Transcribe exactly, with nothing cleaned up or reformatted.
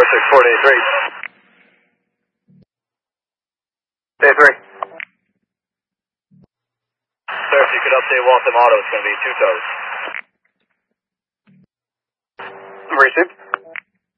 six four day three. Day three. Sir, if you could update Waltham Auto, it's going to be two toes. Received.